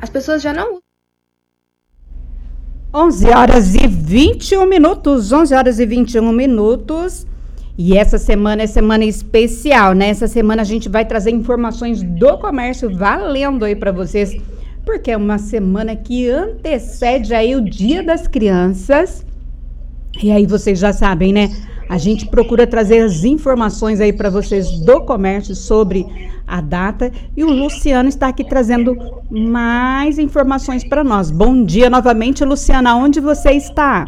As pessoas já não 11 horas e 21 minutos, 11 horas e 21 minutos. E essa semana é semana especial, né? Essa semana a gente vai trazer informações do comércio valendo aí para vocês, porque é uma semana que antecede aí o Dia das Crianças. E aí vocês já sabem, né? A gente procura trazer as informações aí para vocês do comércio sobre a data. E o Luciano está aqui trazendo mais informações para nós. Bom dia novamente, Luciana. Onde você está?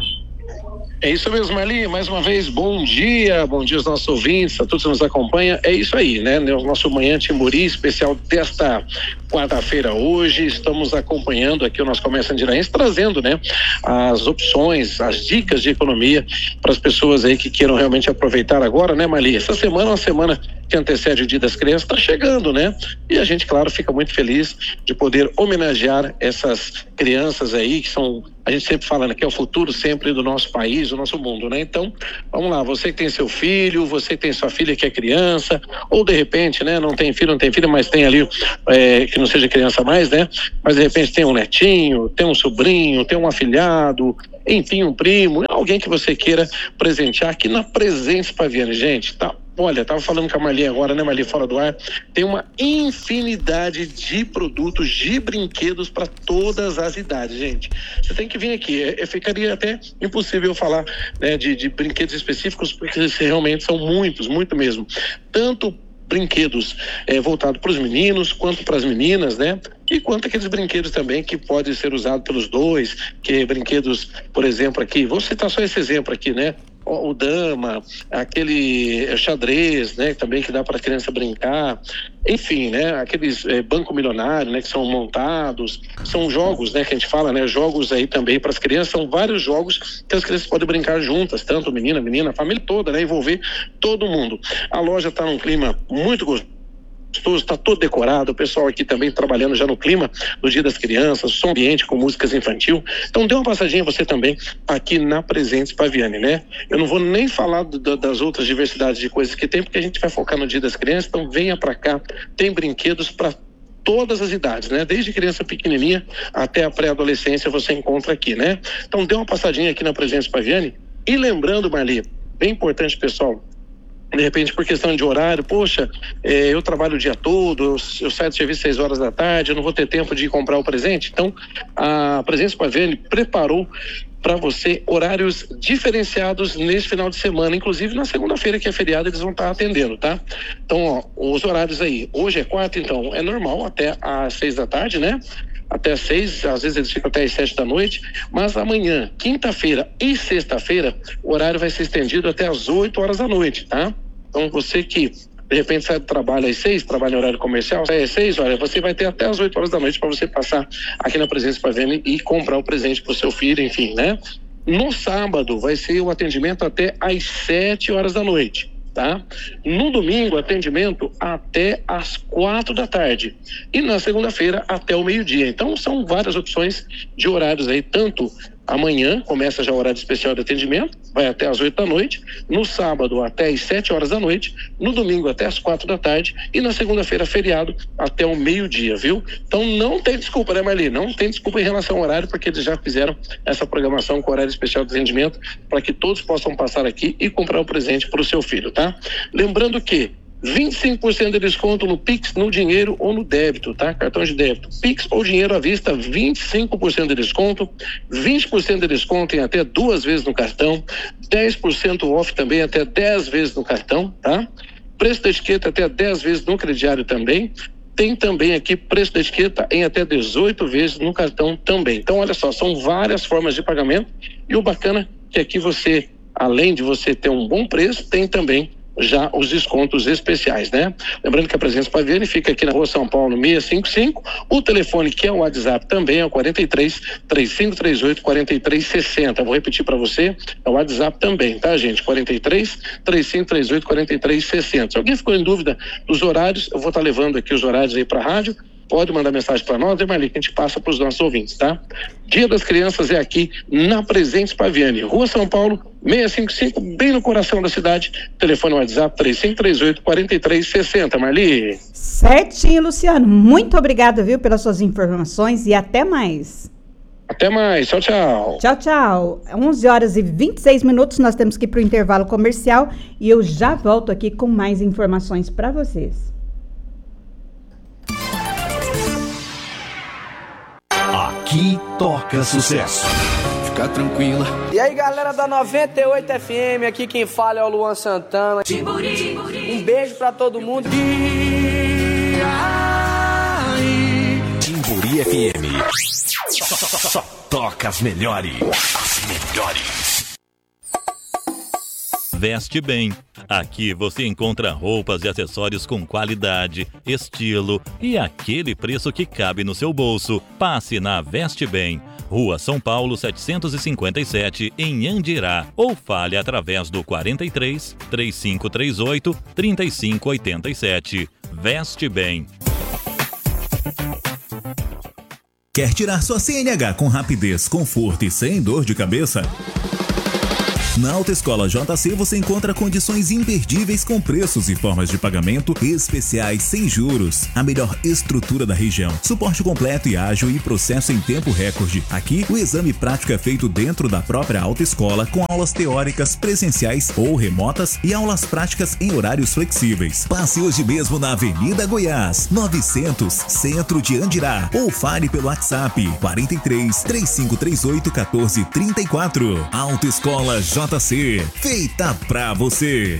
É isso mesmo, Marli, mais uma vez, bom dia aos nossos ouvintes, a todos que nos acompanham, é isso aí, né, o nosso Manhã Timburi especial desta quarta-feira hoje, estamos acompanhando aqui o nosso Comércio Andiraense, trazendo, né, as opções, as dicas de economia para as pessoas aí que queiram realmente aproveitar agora, né, Marli, essa semana é uma semana que antecede o Dia das Crianças, está chegando, né, e a gente, claro, fica muito feliz de poder homenagear essas crianças aí, que são, a gente sempre fala, né, que é o futuro sempre do nosso país, do nosso mundo, né? Então, vamos lá, você que tem seu filho, você que tem sua filha que é criança, ou de repente, né, não tem filho, mas tem ali, que não seja criança mais, né? Mas de repente tem um netinho, tem um sobrinho, tem um afilhado, enfim, um primo, alguém que você queira presentear aqui na Presentes Paviani, gente, tá? Olha, tava falando com a Marli agora, né, Marli, fora do ar, tem uma infinidade de produtos, de brinquedos para todas as idades, gente. Você tem que vir aqui, ficaria até impossível falar, né, de brinquedos específicos, porque realmente são muitos, muito mesmo. Tanto brinquedos voltados para os meninos, quanto para as meninas, né? E quanto aqueles brinquedos também que podem ser usados pelos dois, que brinquedos, por exemplo, aqui, vou citar só esse exemplo aqui, né? O dama, aquele xadrez, né, também que dá para a criança brincar, enfim, né, aqueles banco milionário, né, que são montados, são jogos, né, que a gente fala, né, jogos aí também para as crianças, são vários jogos que as crianças podem brincar juntas, tanto menina, a família toda, né, envolver todo mundo. A loja está num clima muito gostoso, está todo decorado, o pessoal aqui também trabalhando já no clima do Dia das Crianças, som ambiente com músicas infantil. Então dê uma passadinha você também aqui na Presentes Paviani, né? Eu não vou nem falar das outras diversidades de coisas que tem, porque a gente vai focar no Dia das Crianças, então venha para cá, tem brinquedos para todas as idades, né? Desde criança pequenininha até a pré-adolescência você encontra aqui, né? Então dê uma passadinha aqui na Presentes Paviani e lembrando, Marli, bem importante, pessoal, de repente por questão de horário, poxa, eu trabalho o dia todo, eu saio do serviço 6 horas da tarde, eu não vou ter tempo de comprar o presente. Então a Presentes Paviani preparou para você horários diferenciados nesse final de semana, inclusive na segunda-feira que é feriado eles vão estar atendendo, tá? Então, ó, os horários aí, hoje é quarta, então é normal até às 6 da tarde, né? Até às 6, às vezes eles ficam até às 7 da noite, mas amanhã, quinta-feira e sexta-feira, o horário vai ser estendido até às 8 horas da noite, tá? Então você que de repente sai do trabalho às 6, trabalha em horário comercial, sai às 6, olha, você vai ter até às 8 horas da noite para você passar aqui na Presentes Paviani e comprar o presente para o seu filho, enfim, né? No sábado vai ser o atendimento até às 7 horas da noite. Tá? No domingo, atendimento até às 4 da tarde. E na segunda-feira, até o meio-dia. Então, são várias opções de horários aí, tanto amanhã, começa já o horário especial de atendimento, vai até às 8 da noite, no sábado até às 7 horas da noite, no domingo até às 4 da tarde e na segunda-feira, feriado, até o meio-dia, viu? Então não tem desculpa, né, Marli? Não tem desculpa em relação ao horário, porque eles já fizeram essa programação com horário especial de atendimento para que todos possam passar aqui e comprar o presente para o seu filho, tá? Lembrando que 25% de desconto no Pix, no dinheiro ou no débito, tá? Cartão de débito. Pix ou dinheiro à vista, 25% de desconto, 20% de desconto em até 2 vezes no cartão, 10% off também até 10 vezes no cartão, tá? Preço da etiqueta até 10 vezes no crediário também. Tem também aqui preço da etiqueta em até 18 vezes no cartão também. Então, olha só, são várias formas de pagamento e o bacana é que aqui você, além de você ter um bom preço, tem também já os descontos especiais, né? Lembrando que a Presentes Paviani fica aqui na Rua São Paulo 655, o telefone que é o WhatsApp também é o 43 3538 4360. Vou repetir para você, é o WhatsApp também, tá, gente? 43 3538 4360. Se alguém ficou em dúvida dos horários, eu vou estar levando aqui os horários aí para a rádio. pode mandar mensagem para nós, Marli, que a gente passa para os nossos ouvintes, tá? Dia das Crianças é aqui na Presentes Paviani, Rua São Paulo, 655, bem no coração da cidade. Telefone WhatsApp 3538-4360, Marli. Certinho, Luciano. Muito obrigada, viu, pelas suas informações e até mais. Até mais. Tchau, tchau. Tchau, tchau. 11h26, nós temos que ir para o intervalo comercial e eu já volto aqui com mais informações para vocês. Aqui toca sucesso. Fica tranquila. E aí, galera da 98 FM, aqui quem fala é o Luan Santana. Um beijo pra todo mundo. Timburi FM. Só toca as melhores. As melhores. Veste Bem. Aqui você encontra roupas e acessórios com qualidade, estilo e aquele preço que cabe no seu bolso. Passe na Veste Bem, Rua São Paulo 757, em Andirá, ou fale através do 43 3538 3587. Veste Bem. Quer tirar sua CNH com rapidez, conforto e sem dor de cabeça? Na Autoescola JC você encontra condições imperdíveis com preços e formas de pagamento especiais sem juros. A melhor estrutura da região. Suporte completo e ágil e processo em tempo recorde. Aqui, o exame prático é feito dentro da própria autoescola com aulas teóricas, presenciais ou remotas e aulas práticas em horários flexíveis. Passe hoje mesmo na Avenida Goiás, 900, Centro de Andirá. Ou fale pelo WhatsApp 43 3538 1434. Autoescola JC, feita pra você.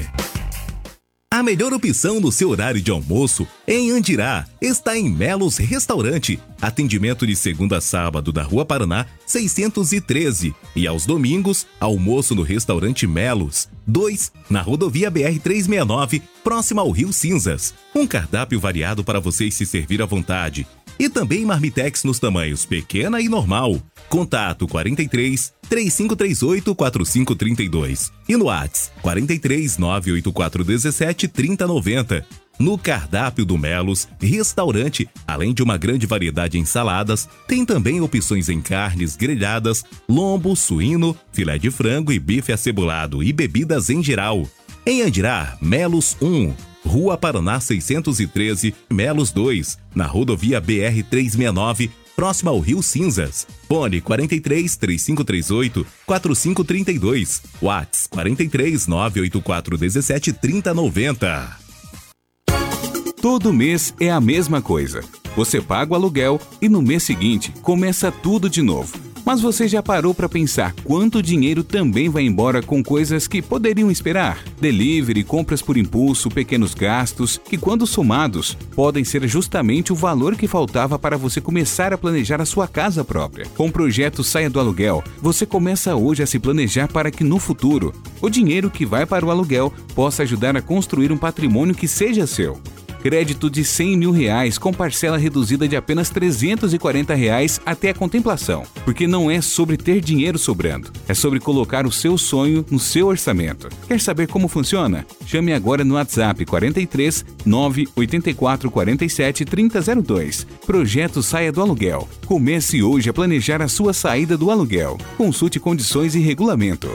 A melhor opção no seu horário de almoço em Andirá está em Melos Restaurante. Atendimento de segunda a sábado da Rua Paraná 613 e aos domingos, almoço no restaurante Melos 2, na rodovia BR-369, próximo ao Rio Cinzas. Um cardápio variado para vocês se servir à vontade. E também marmitex nos tamanhos pequena e normal. Contato 43 3538 4532 e no WhatsApp 43 984 17 3090. No cardápio do Melos Restaurante, além de uma grande variedade de ensaladas, tem também opções em carnes grelhadas, lombo, suíno, filé de frango e bife acebolado e bebidas em geral. Em Andirá, Melos 1, Rua Paraná 613, Melos 2, na rodovia BR-369, próximo ao Rio Cinzas. Fone 43 3538 4532. WhatsApp 43 984 17 3090. Todo mês é a mesma coisa. Você paga o aluguel e no mês seguinte começa tudo de novo. Mas você já parou para pensar quanto dinheiro também vai embora com coisas que poderiam esperar? Delivery, compras por impulso, pequenos gastos, que quando somados, podem ser justamente o valor que faltava para você começar a planejar a sua casa própria. Com o projeto Saia do Aluguel, você começa hoje a se planejar para que no futuro, o dinheiro que vai para o aluguel possa ajudar a construir um patrimônio que seja seu. Crédito de R$100 mil com parcela reduzida de apenas R$340 até a contemplação. Porque não é sobre ter dinheiro sobrando, é sobre colocar o seu sonho no seu orçamento. Quer saber como funciona? Chame agora no WhatsApp 43 984 47 3002. Projeto Saia do Aluguel. Comece hoje a planejar a sua saída do aluguel. Consulte condições e regulamento.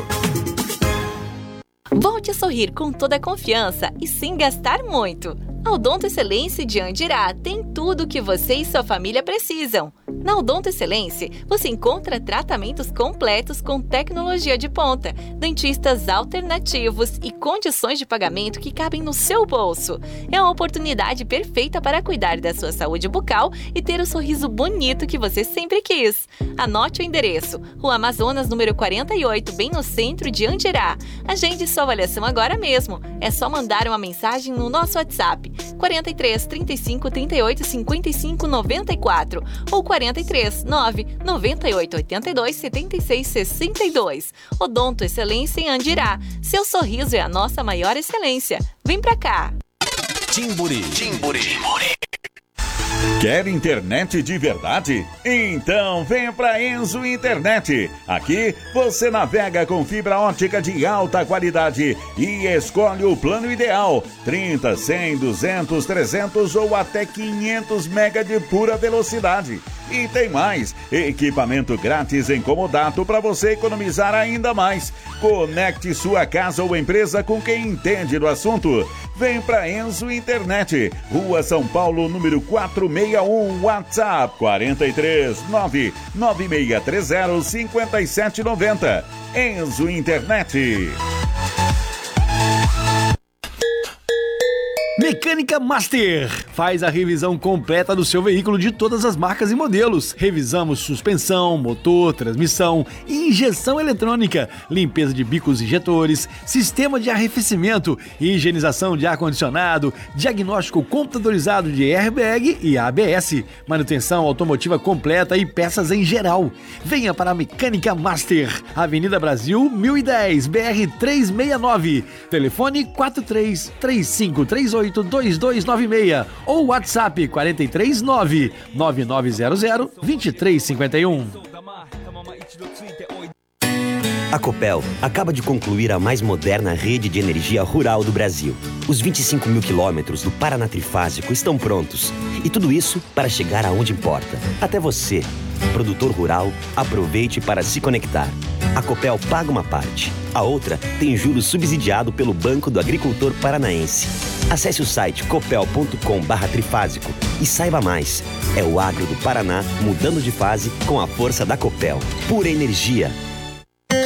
Volte a sorrir com toda a confiança e sem gastar muito. A Odonto Excelência de Andirá tem tudo o que você e sua família precisam. Na Odonto Excelência, você encontra tratamentos completos com tecnologia de ponta, dentistas alternativos e condições de pagamento que cabem no seu bolso. É uma oportunidade perfeita para cuidar da sua saúde bucal e ter o sorriso bonito que você sempre quis. Anote o endereço: Rua Amazonas, número 48, bem no centro de Andirá. Agende sua avaliação agora mesmo. É só mandar uma mensagem no nosso WhatsApp 43 35 38 55 94 ou 43 9 98 82 76 62. Odonto Excelência em Andirá. Seu sorriso é a nossa maior excelência. Vem pra cá! Timburi. Quer internet de verdade? Então venha para Enzo Internet. Aqui você navega com fibra ótica de alta qualidade e escolhe o plano ideal: 30, 100, 200, 300 ou até 500 mega de pura velocidade. E tem mais, equipamento grátis em comodato para você economizar ainda mais. Conecte sua casa ou empresa com quem entende do assunto. Vem para Enzo Internet, Rua São Paulo, número 461, WhatsApp 43996305790. Enzo Internet. Mecânica Master faz a revisão completa do seu veículo de todas as marcas e modelos. Revisamos suspensão, motor, transmissão, injeção eletrônica, limpeza de bicos injetores, sistema de arrefecimento, higienização de ar-condicionado, diagnóstico computadorizado de airbag e ABS, manutenção automotiva completa e peças em geral. Venha para a Mecânica Master, Avenida Brasil 1010, BR 369, telefone 4335382296 ou WhatsApp 439-9900-2351. A Copel acaba de concluir a mais moderna rede de energia rural do Brasil. Os 25 mil quilômetros do Paraná Trifásico estão prontos. E tudo isso para chegar aonde importa, até você. Produtor rural, aproveite para se conectar. A Copel paga uma parte. A outra tem juros subsidiado pelo Banco do Agricultor Paranaense. Acesse o site copel.com/trifásico e saiba mais. É o agro do Paraná mudando de fase com a força da Copel. Pura energia.